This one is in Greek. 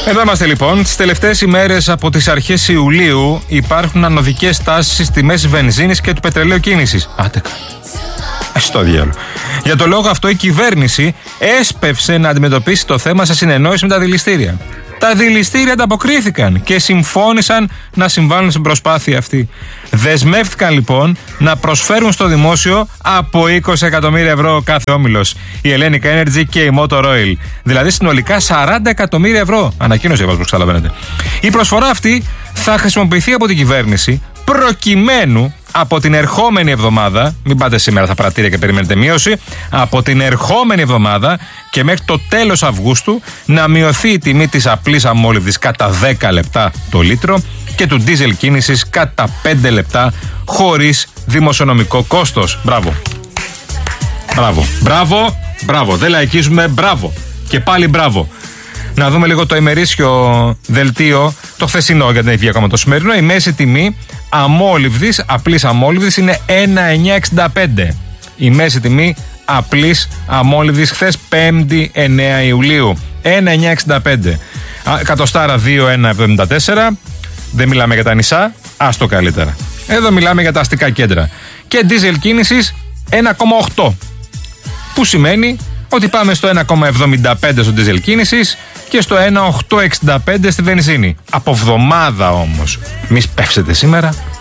Εδώ είμαστε λοιπόν. Τις τελευταίες ημέρες από τις αρχές Ιουλίου υπάρχουν ανωδικές τάσεις στις τιμές βενζίνης και του πετρελαίου κίνησης. Άντε καλά. Στο διάλογο. Για το λόγο αυτό η κυβέρνηση έσπευσε να αντιμετωπίσει το θέμα σε συνεννόηση με τα δηληστήρια. Τα δηληστήρια ανταποκρίθηκαν και συμφώνησαν να συμβάλλουν στην προσπάθεια αυτή. Δεσμεύτηκαν λοιπόν να προσφέρουν στο δημόσιο από 20 εκατομμύρια ευρώ κάθε όμιλος, η Hellenic Energy και η Motor Oil. Δηλαδή συνολικά 40 εκατομμύρια ευρώ. Ανακοίνωση, όπως καταλαβαίνετε. Η προσφορά αυτή θα χρησιμοποιηθεί από την κυβέρνηση προκειμένου από την ερχόμενη εβδομάδα, μην πάτε σήμερα στα πρατήρια και περιμένετε μείωση, από την ερχόμενη εβδομάδα και μέχρι το τέλος Αυγούστου να μειωθεί η τιμή της απλής αμόλυβδης κατά 10 λεπτά το λίτρο και του ντίζελ κίνησης κατά 5 λεπτά χωρίς δημοσιονομικό κόστος. Μπράβο. Μπράβο. Μπράβο. Μπράβο. Δεν λαϊκίζουμε. Μπράβο. Και πάλι μπράβο. Να δούμε λίγο το ημερήσιο δελτίο, το χθεσινό, γιατί δεν έχει βγει ακόμα το σημερινό. Η μέση τιμή αμόλυβδης, απλής αμόλυβδης είναι 1,965. Η μέση τιμή απλής αμόλυβδης χθες 5η 9 Ιουλίου. 1,965. Κατοστάρα 2,174. Δεν μιλάμε για τα νησά, άστο καλύτερα. Εδώ μιλάμε για τα αστικά κέντρα. Και ντίζελ κίνησης 1,8. Που σημαίνει ότι πάμε στο 1,75 στο ντίζελ κίνησης και στο 1,865 στη βενζίνη. Από εβδομάδα όμως. Μη σπεύσετε σήμερα.